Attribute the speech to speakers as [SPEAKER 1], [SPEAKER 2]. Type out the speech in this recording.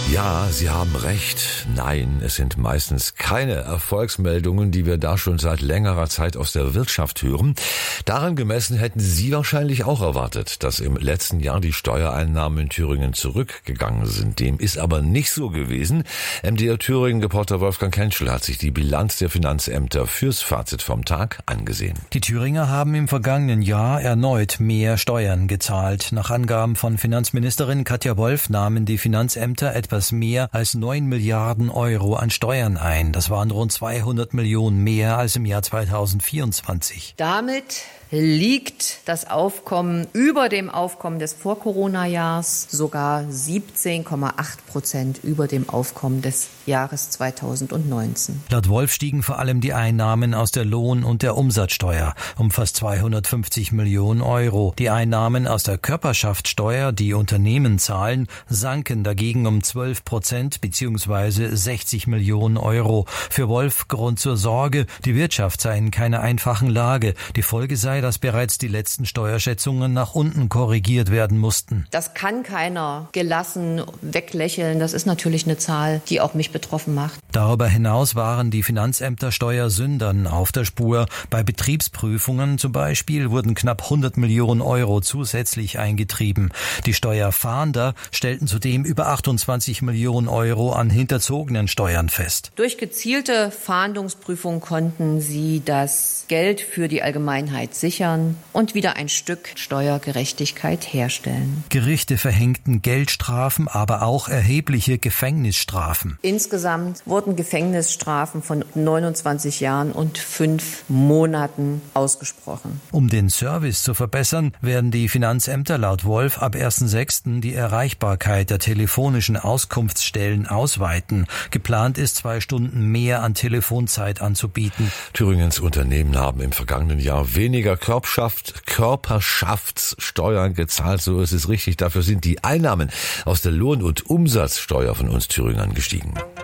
[SPEAKER 1] Ja, Sie haben recht. Nein, es sind meistens keine Erfolgsmeldungen, die wir da schon seit längerer Zeit aus der Wirtschaft hören. Daran gemessen hätten Sie wahrscheinlich auch erwartet, dass im letzten Jahr die Steuereinnahmen in Thüringen zurückgegangen sind. Dem ist aber nicht so gewesen. MDR Thüringen-Reporter Wolfgang Kentschel hat sich die Bilanz der Finanzämter fürs Fazit vom Tag angesehen.
[SPEAKER 2] Die Thüringer haben im vergangenen Jahr erneut mehr Steuern gezahlt. Nach Angaben von Finanzministerin Katja Wolf nahmen die Finanzämter etwas mehr als 9 Milliarden Euro an Steuern ein. Das waren rund 200 Millionen mehr als im Jahr 2024.
[SPEAKER 3] Damit liegt das Aufkommen über dem Aufkommen des Vor-Corona-Jahres, sogar 17,8% über dem Aufkommen des Jahres 2019.
[SPEAKER 2] Laut Wolf stiegen vor allem die Einnahmen aus der Lohn- und der Umsatzsteuer um fast 250 Millionen Euro. Die Einnahmen aus der Körperschaftssteuer, die Unternehmen zahlen, sanken dagegen um 12% bzw. 60 Millionen Euro. Für Wolf Grund zur Sorge, die Wirtschaft sei in keiner einfachen Lage. Die Folge sei, dass bereits die letzten Steuerschätzungen nach unten korrigiert werden mussten.
[SPEAKER 3] Das kann keiner gelassen weglächeln. Das ist natürlich eine Zahl, die auch mich betroffen macht.
[SPEAKER 2] Darüber hinaus waren die Finanzämter Steuersündern auf der Spur. Bei Betriebsprüfungen zum Beispiel wurden knapp 100 Millionen Euro zusätzlich eingetrieben. Die Steuerfahnder stellten zudem über 28 Millionen Euro an hinterzogenen Steuern fest.
[SPEAKER 3] Durch gezielte Fahndungsprüfungen konnten sie das Geld für die Allgemeinheit sichern und wieder ein Stück Steuergerechtigkeit herstellen.
[SPEAKER 2] Gerichte verhängten Geldstrafen, aber auch erhebliche Gefängnisstrafen.
[SPEAKER 3] Insgesamt wurden Gefängnisstrafen von 29 Jahren und 5 Monaten ausgesprochen.
[SPEAKER 2] Um den Service zu verbessern, werden die Finanzämter laut Wolf ab 1.6. die Erreichbarkeit der telefonischen Auskunftsstellen ausweiten. Geplant ist, 2 Stunden mehr an Telefonzeit anzubieten.
[SPEAKER 1] Thüringens Unternehmen haben im vergangenen Jahr weniger Körperschaftssteuern gezahlt, so ist es richtig. Dafür sind die Einnahmen aus der Lohn- und Umsatzsteuer von uns Thüringern gestiegen.